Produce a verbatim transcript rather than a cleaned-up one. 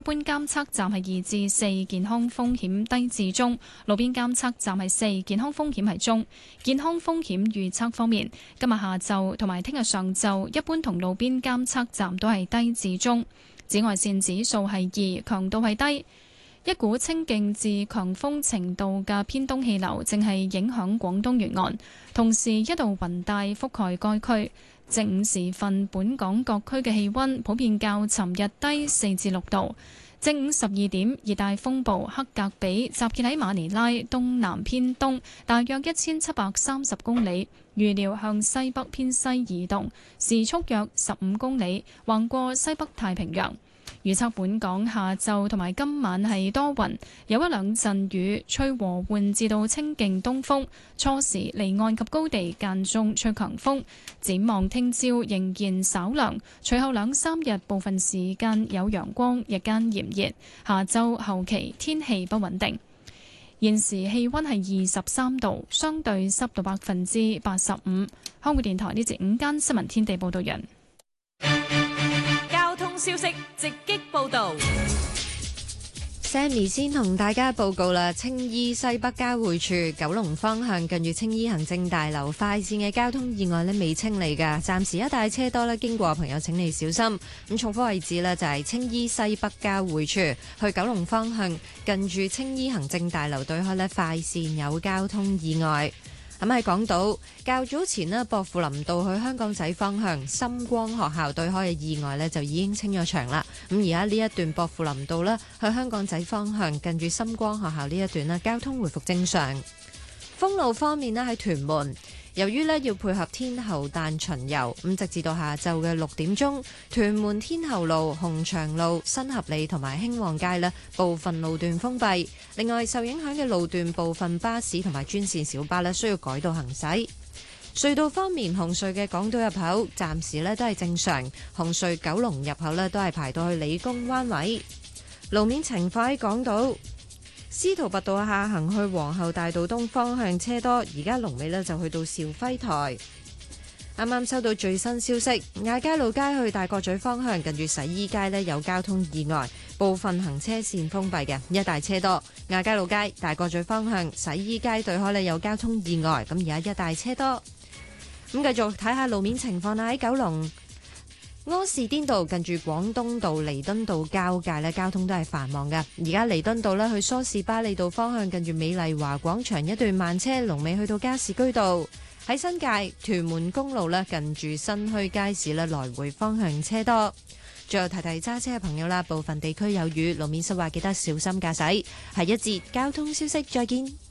一般監測站係二至四，健康風險低至中；路邊監測站係四，健康風險係中。健康風險預測方面，今日下晝同埋聽日上晝，一般同路邊監測站都係低至中。紫外線指數係二，強度係低。一股清勁至強風程度嘅偏東氣流正係影響廣東沿岸，同時一道雲帶覆蓋該區。正午時分，本港各區嘅氣溫普遍較尋日低四至六度。正午十二點，熱帶風暴克格比集結喺馬尼拉東南偏東，大約一千七百三十公里，預料向西北偏西移動，時速約十五公里，橫過西北太平洋。預測本港下晝同埋今晚係多雲，有一兩陣雨，吹和緩至到清勁東風，初時離岸及高地間中吹強風。展望聽朝仍然稍涼，隨後兩三日部分時間有陽光，日間炎熱。下週後期天氣不穩定。現時氣溫係二十三度，相對濕度百分之八十五。香港電台呢節午間新聞天地報道人。 消息直擊報道 ，Sammy 先同大家報告啦。青衣西北交匯處九龍方向近住青衣行政大樓快線嘅交通意外呢未清理㗎，暫時一帶車多啦，經過嘅朋友請你小心。咁重複位置呢就係青衣西北交匯處去九龍方向近住青衣行政大樓對開呢快線有交通意外。咁喺港島較早前呢，薄扶林道去香港仔方向深光學校對開嘅意外呢就已經清咗場啦。咁而家呢一段薄扶林道呢，去香港仔方向近住深光學校呢一段呢，交通回復正常。封路方面呢，喺屯門，由於呢要配合天后誕巡遊，咁直至到下晝嘅六點鐘，屯門天后路、鴻翔路、新合里同埋興旺街呢部分路段封閉。另外，受影響嘅路段部分巴士同埋專線小巴呢需要改道行駛。隧道方面，紅隧嘅港島入口暫時呢都係正常，紅隧九龍入口呢都係排到去理工灣位。路面情況喺港島司徒拔道下行去皇后大道東方向車多，而家龍尾呢就去到肇輝台。啱啱收到最新消息，亞皆老街去大角咀方向近住洗衣街呢有交通意外，部分行車線封閉嘅，一帶車多。亞皆老街大角咀方向洗衣街對開呢有交通意外，咁而家一帶車多。咁繼續睇下路面情況啦，喺九龍柯士甸道近住廣東道彌敦道交界呢交通都係繁忙嘅。而家彌敦道呢去梳士巴利道方向近住美麗華廣場一段慢車，龍尾去到加士居道。喺新界屯門公路呢近住新墟街市呢來回方向車多。最後提提揸車嘅朋友啦，部分地區有雨，路面濕滑，記得小心駕駛。係一節交通消息，再見。